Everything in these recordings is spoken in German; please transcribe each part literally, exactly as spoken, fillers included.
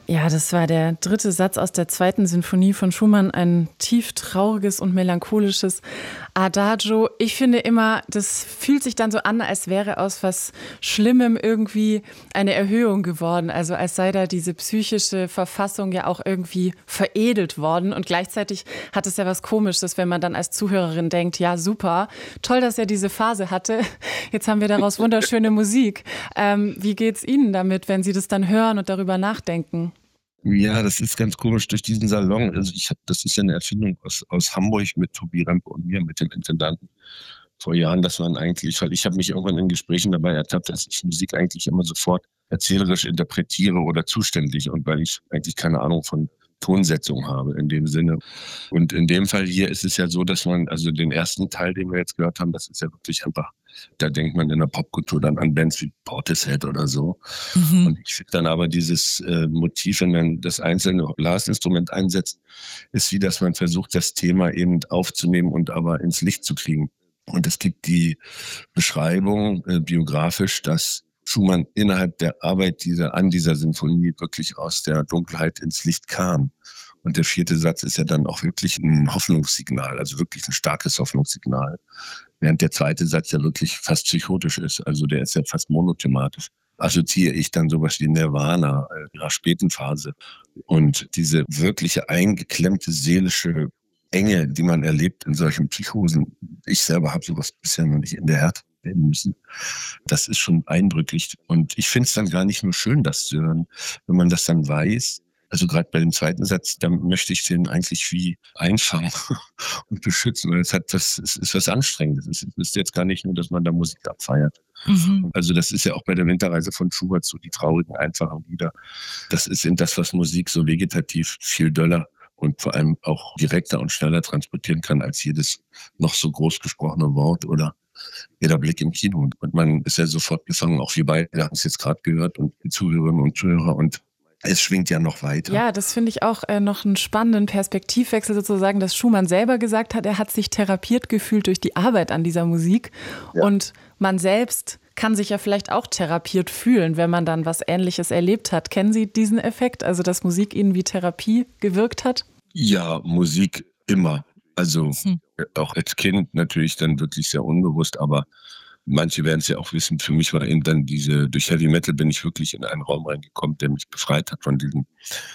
Ja, das war der dritte Satz aus der zweiten Sinfonie von Schumann, ein tief trauriges und melancholisches Adagio. Ich finde immer, das fühlt sich dann so an, als wäre aus was Schlimmem irgendwie eine Erhöhung geworden. Also als sei da diese psychische Verfassung ja auch irgendwie veredelt worden. Und gleichzeitig hat es ja was Komisches, wenn man dann als Zuhörerin denkt, ja super, toll, dass er diese Phase hatte. Jetzt haben wir daraus wunderschöne Musik. Ähm, wie geht's Ihnen damit, wenn Sie das dann hören und darüber nachdenken? Ja, das ist ganz komisch durch diesen Salon. Also ich habe, das ist ja eine Erfindung aus, aus Hamburg mit Tobi Rempe und mir, mit dem Intendanten vor Jahren. Das waren eigentlich, weil ich habe mich irgendwann in Gesprächen dabei ertappt, dass ich Musik eigentlich immer sofort erzählerisch interpretiere oder zuständig, und weil ich eigentlich keine Ahnung von Tonsetzung habe in dem Sinne. Und in dem Fall hier ist es ja so, dass man, also den ersten Teil, den wir jetzt gehört haben, das ist ja wirklich einfach, da denkt man in der Popkultur dann an Bands wie Portishead oder so. Mhm. Und ich finde dann aber dieses äh, Motiv, wenn man das einzelne Blasinstrument einsetzt, ist wie, dass man versucht, das Thema eben aufzunehmen und aber ins Licht zu kriegen. Und es gibt die Beschreibung äh, biografisch, dass Schumann innerhalb der Arbeit dieser, an dieser Sinfonie wirklich aus der Dunkelheit ins Licht kam. Und der vierte Satz ist ja dann auch wirklich ein Hoffnungssignal, also wirklich ein starkes Hoffnungssignal. Während der zweite Satz ja wirklich fast psychotisch ist, also der ist ja fast monothematisch. Assoziiere ich dann sowas wie Nirvana in ihrer späten Phase. Und diese wirkliche eingeklemmte seelische Enge, die man erlebt in solchen Psychosen. Ich selber habe sowas bisher noch nicht in der Härte erleben müssen. Das ist schon eindrücklich. Und ich finde es dann gar nicht nur schön, das zu hören, wenn man das dann weiß. Also gerade bei dem zweiten Satz, da möchte ich den eigentlich wie einfangen und beschützen, weil es hat das, es ist was Anstrengendes. Es ist jetzt gar nicht nur, dass man da Musik abfeiert. Mhm. Also das ist ja auch bei der Winterreise von Schubert so, die traurigen, einfachen Lieder. Das ist in das, was Musik so vegetativ viel döller und vor allem auch direkter und schneller transportieren kann als jedes noch so groß gesprochene Wort oder jeder Blick im Kino. Und man ist ja sofort gefangen, auch wir beide haben es jetzt gerade gehört und die Zuhörerinnen und Zuhörer, und es schwingt ja noch weiter. Ja, das finde ich auch äh, noch einen spannenden Perspektivwechsel sozusagen, dass Schumann selber gesagt hat, er hat sich therapiert gefühlt durch die Arbeit an dieser Musik. Ja. Und man selbst kann sich ja vielleicht auch therapiert fühlen, wenn man dann was Ähnliches erlebt hat. Kennen Sie diesen Effekt, also dass Musik Ihnen wie Therapie gewirkt hat? Ja, Musik immer. Also hm. auch als Kind natürlich dann wirklich sehr unbewusst, aber manche werden es ja auch wissen, für mich war eben dann diese, durch Heavy Metal bin ich wirklich in einen Raum reingekommen, der mich befreit hat von diesem,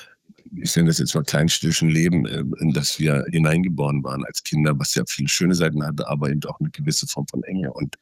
ich nenne das jetzt mal kleinstädtischen Leben, in das wir hineingeboren waren als Kinder, was ja viele schöne Seiten hatte, aber eben auch eine gewisse Form von Enge. Und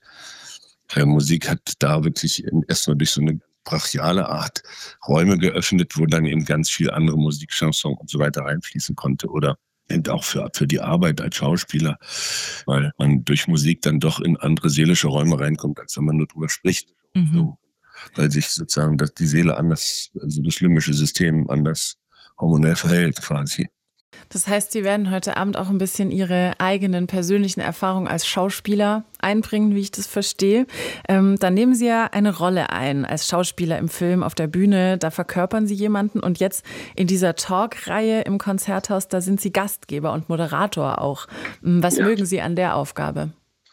ja, Musik hat da wirklich erstmal durch so eine brachiale Art Räume geöffnet, wo dann eben ganz viel andere Musik, Chanson und so weiter reinfließen konnte, oder eben auch für, für die Arbeit als Schauspieler, weil man durch Musik dann doch in andere seelische Räume reinkommt, als wenn man nur drüber spricht. Mhm. So, weil sich sozusagen das, die Seele anders, also das limbische System anders hormonell verhält quasi. Das heißt, Sie werden heute Abend auch ein bisschen Ihre eigenen persönlichen Erfahrungen als Schauspieler einbringen, wie ich das verstehe. Ähm, dann nehmen Sie ja eine Rolle ein als Schauspieler im Film, auf der Bühne. Da verkörpern Sie jemanden. Und jetzt in dieser Talk-Reihe im Konzerthaus, da sind Sie Gastgeber und Moderator auch. Was ja. mögen Sie an der Aufgabe?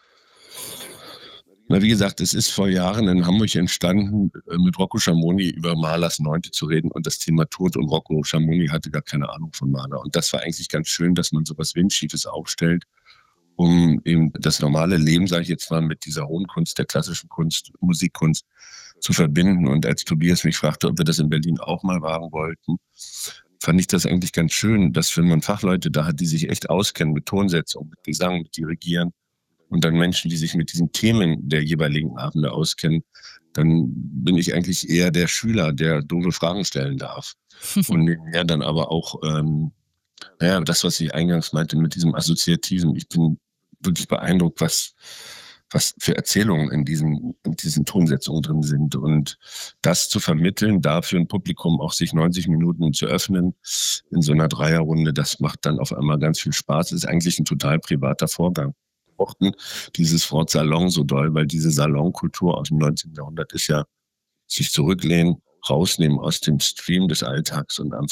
Na, wie gesagt, es ist vor Jahren in Hamburg entstanden, mit Rocco Schamoni über Mahlers Neunte zu reden und das Thema Tod. Und Rocco Schamoni hatte gar keine Ahnung von Mahler. Und das war eigentlich ganz schön, dass man so was Windschiefes aufstellt, um eben das normale Leben, sage ich jetzt mal, mit dieser hohen Kunst, der klassischen Kunst, Musikkunst zu verbinden. Und als Tobias mich fragte, ob wir das in Berlin auch mal wagen wollten, fand ich das eigentlich ganz schön, dass wenn man Fachleute da hat, die sich echt auskennen mit Tonsetzung, mit Gesang, mit Dirigieren, und dann Menschen, die sich mit diesen Themen der jeweiligen Abende auskennen, dann bin ich eigentlich eher der Schüler, der dumme Fragen stellen darf. Und nebenher dann aber auch, ähm, naja, das, was ich eingangs meinte mit diesem Assoziativen. Ich bin wirklich beeindruckt, was, was für Erzählungen in diesen, in diesen Tonsetzungen drin sind. Und das zu vermitteln, dafür ein Publikum auch sich neunzig Minuten zu öffnen in so einer Dreierrunde, das macht dann auf einmal ganz viel Spaß. Das ist eigentlich ein total privater Vorgang. Dieses Wort Salon so doll, weil diese Salonkultur aus dem neunzehnten Jahrhundert ist ja sich zurücklehnen, rausnehmen aus dem Stream des Alltags und einfach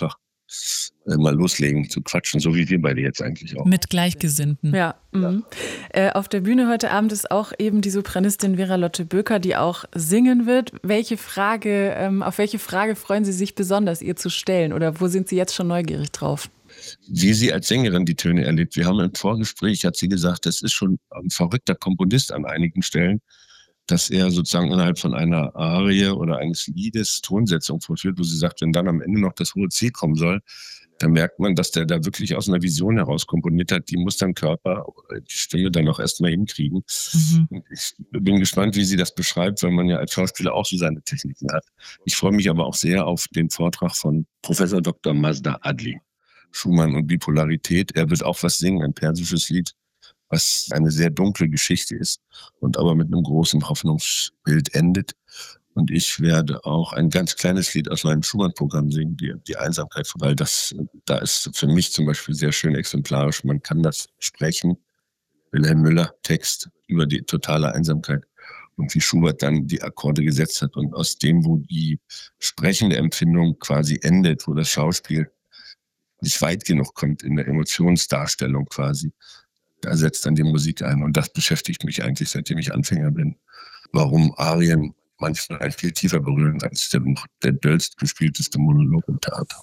äh, mal loslegen zu quatschen, so wie wir beide jetzt eigentlich auch. Mit Gleichgesinnten. Ja. Mhm. Äh, auf der Bühne heute Abend ist auch eben die Sopranistin Vera-Lotte Böker, die auch singen wird. Welche Frage, ähm, auf welche Frage freuen Sie sich besonders, ihr zu stellen? Oder wo sind Sie jetzt schon neugierig drauf? Wie sie als Sängerin die Töne erlebt. Wir haben im Vorgespräch, hat sie gesagt, das ist schon ein verrückter Komponist an einigen Stellen, dass er sozusagen innerhalb von einer Arie oder eines Liedes Tonsetzung vollführt, wo sie sagt, wenn dann am Ende noch das hohe C kommen soll, dann merkt man, dass der da wirklich aus einer Vision heraus komponiert hat. Die muss dann Körper oder die Stimme dann auch erstmal hinkriegen. Mhm. Ich bin gespannt, wie sie das beschreibt, weil man ja als Schauspieler auch so seine Techniken hat. Ich freue mich aber auch sehr auf den Vortrag von Professor Doktor Mazda Adli. Schumann und Bipolarität. Er wird auch was singen, ein persisches Lied, was eine sehr dunkle Geschichte ist und aber mit einem großen Hoffnungsbild endet. Und ich werde auch ein ganz kleines Lied aus meinem Schumann-Programm singen, die, die Einsamkeit, weil das, da ist für mich zum Beispiel sehr schön exemplarisch. Man kann das sprechen, Wilhelm Müller, Text über die totale Einsamkeit und wie Schubert dann die Akkorde gesetzt hat und aus dem, wo die sprechende Empfindung quasi endet, wo das Schauspiel nicht weit genug kommt in der Emotionsdarstellung quasi. Da setzt dann die Musik ein und das beschäftigt mich eigentlich, seitdem ich Anfänger bin. Warum Arien manchmal ein viel tiefer berühren als der, der döllst gespielteste Monolog im Theater.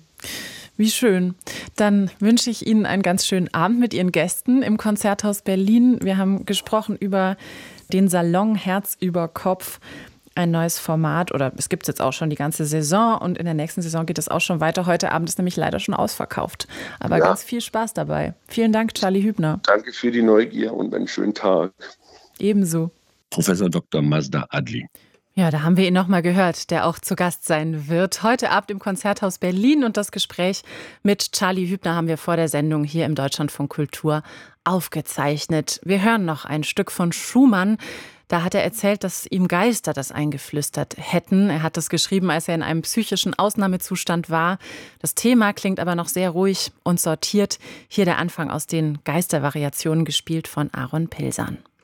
Wie schön. Dann wünsche ich Ihnen einen ganz schönen Abend mit Ihren Gästen im Konzerthaus Berlin. Wir haben gesprochen über den Salon Herz über Kopf. Ein neues Format, oder es gibt es jetzt auch schon die ganze Saison und in der nächsten Saison geht es auch schon weiter. Heute Abend ist nämlich leider schon ausverkauft. Aber ja, ganz viel Spaß dabei. Vielen Dank, Charlie Hübner. Danke für die Neugier und einen schönen Tag. Ebenso. Professor Doktor Mazda Adli. Ja, da haben wir ihn nochmal gehört, der auch zu Gast sein wird. Heute Abend im Konzerthaus Berlin und das Gespräch mit Charlie Hübner haben wir vor der Sendung hier im Deutschlandfunk Kultur aufgezeichnet. Wir hören noch ein Stück von Schumann. Da hat er erzählt, dass ihm Geister das eingeflüstert hätten. Er hat das geschrieben, als er in einem psychischen Ausnahmezustand war. Das Thema klingt aber noch sehr ruhig und sortiert. Hier der Anfang aus den Geistervariationen, gespielt von Aaron Pilsan.